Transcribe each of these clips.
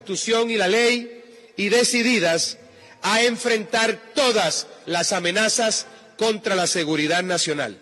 Constitución y la ley y decididas a enfrentar todas las amenazas contra la seguridad nacional.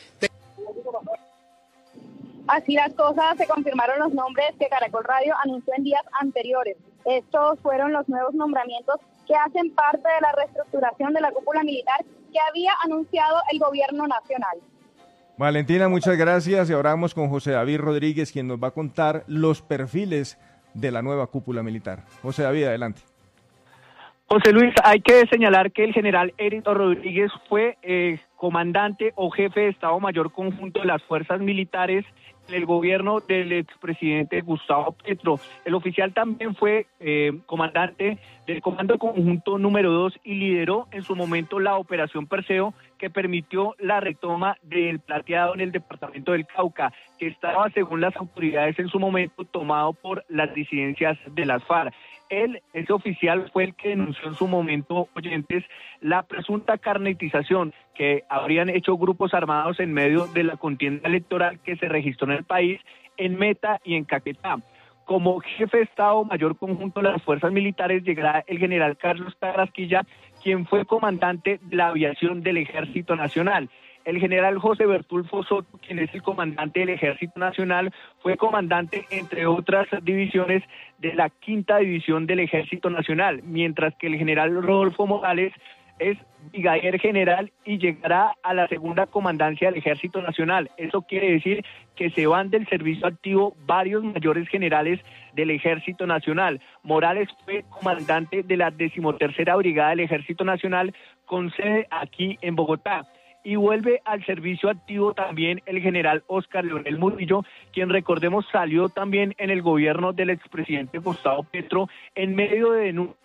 Así las cosas, se confirmaron los nombres que Caracol Radio anunció en días anteriores. Estos fueron los nuevos nombramientos que hacen parte de la reestructuración de la cúpula militar que había anunciado el gobierno nacional. Valentina, muchas gracias. Y ahora vamos con José David Rodríguez, quien nos va a contar los perfiles de la nueva cúpula militar. José David, adelante. José Luis, hay que señalar que el general Heriberto Rodríguez fue comandante o jefe de Estado Mayor Conjunto de las Fuerzas Militares en el gobierno del expresidente Gustavo Petro. El oficial también fue comandante del Comando Conjunto número 2 y lideró en su momento la Operación Perseo, que permitió la retoma del Plateado en el departamento del Cauca, que estaba, según las autoridades en su momento, tomado por las disidencias de las FARC. Ese oficial fue el que denunció en su momento, oyentes, la presunta carnetización que habrían hecho grupos armados en medio de la contienda electoral que se registró en el país, en Meta y en Caquetá. Como jefe de Estado Mayor Conjunto de las Fuerzas Militares llegará el general Carlos Carrasquilla, quien fue comandante de la aviación del Ejército Nacional. El general José Bertulfo Soto, quien es el comandante del Ejército Nacional, fue comandante, entre otras divisiones, de la 5ª División del Ejército Nacional, mientras que el general Rodolfo Morales es brigadier general y llegará a la 2ª comandancia del Ejército Nacional. Eso quiere decir que se van del servicio activo varios mayores generales del Ejército Nacional. Morales fue comandante de la 13ª Brigada del Ejército Nacional, con sede aquí en Bogotá. Y vuelve al servicio activo también el general Óscar Leonel Murillo, quien, recordemos, salió también en el gobierno del expresidente Gustavo Petro en medio de denuncias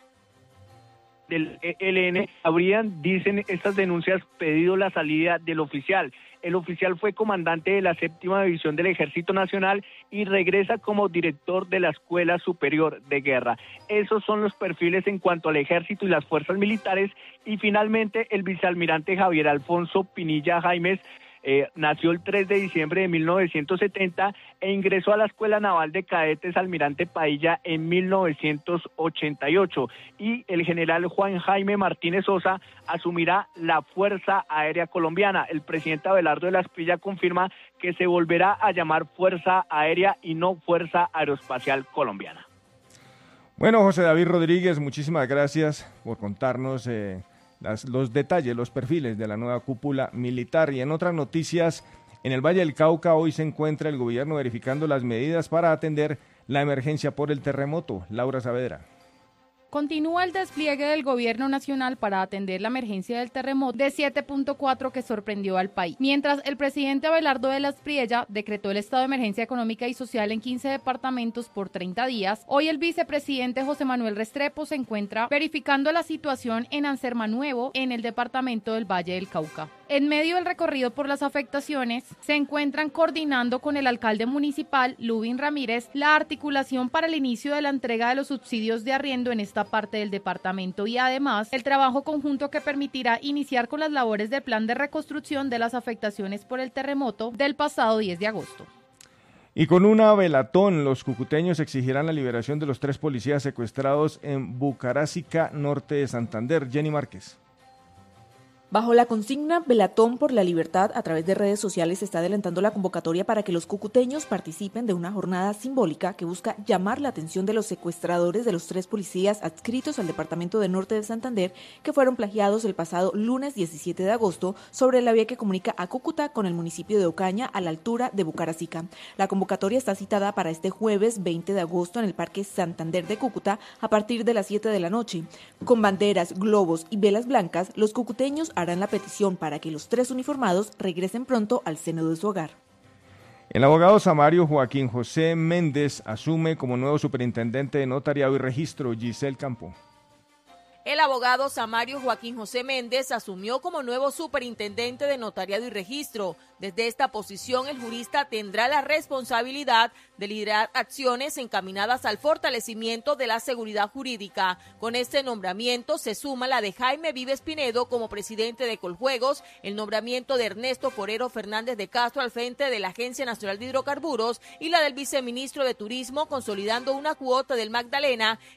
del ELN. Habrían, dicen estas denuncias, pedido la salida del oficial. El oficial fue comandante de la 7ª División del Ejército Nacional y regresa como director de la Escuela Superior de Guerra. Esos son los perfiles en cuanto al Ejército y las Fuerzas Militares. Y finalmente el vicealmirante Javier Alfonso Pinilla Jaimes nació el 3 de diciembre de 1970 e ingresó a la Escuela Naval de Cadetes Almirante Padilla en 1988. Y el general Juan Jaime Martínez Sosa asumirá la Fuerza Aérea Colombiana. El presidente Abelardo de la Esprilla confirma que se volverá a llamar Fuerza Aérea y no Fuerza Aeroespacial Colombiana. Bueno, José David Rodríguez, muchísimas gracias por contarnos los detalles, los perfiles de la nueva cúpula militar. Y en otras noticias, en el Valle del Cauca hoy se encuentra el gobierno verificando las medidas para atender la emergencia por el terremoto. Laura Saavedra. Continúa el despliegue del gobierno nacional para atender la emergencia del terremoto de 7.4 que sorprendió al país. Mientras el presidente Abelardo de la Espriella decretó el estado de emergencia económica y social en 15 departamentos por 30 días, hoy el vicepresidente José Manuel Restrepo se encuentra verificando la situación en Ansermanuevo, en el departamento del Valle del Cauca. En medio del recorrido por las afectaciones, se encuentran coordinando con el alcalde municipal, Lubin Ramírez, la articulación para el inicio de la entrega de los subsidios de arriendo en esta parte del departamento y además el trabajo conjunto que permitirá iniciar con las labores del plan de reconstrucción de las afectaciones por el terremoto del pasado 10 de agosto. Y con una velatón, los cucuteños exigirán la liberación de los 3 policías secuestrados en Bucarásica, norte de Santander. Jenny Márquez. Bajo la consigna Velatón por la Libertad, a través de redes sociales se está adelantando la convocatoria para que los cucuteños participen de una jornada simbólica que busca llamar la atención de los secuestradores de los 3 policías adscritos al departamento de Norte de Santander que fueron plagiados el pasado lunes 17 de agosto sobre la vía que comunica a Cúcuta con el municipio de Ocaña a la altura de Bucarásica. La convocatoria está citada para este jueves 20 de agosto en el Parque Santander de Cúcuta a partir de las 7 de la noche. Con banderas, globos y velas blancas, los cucuteños harán la petición para que los 3 uniformados regresen pronto al seno de su hogar. El abogado samario Joaquín José Méndez asume como nuevo superintendente de notariado y registro. Giselle Campo. El abogado Samario Joaquín José Méndez asumió como nuevo superintendente de Notariado y Registro. Desde esta posición, el jurista tendrá la responsabilidad de liderar acciones encaminadas al fortalecimiento de la seguridad jurídica. Con este nombramiento se suma la de Jaime Vives Pinedo como presidente de Coljuegos, el nombramiento de Ernesto Forero Fernández de Castro al frente de la Agencia Nacional de Hidrocarburos y la del viceministro de Turismo, consolidando una cuota del Magdalena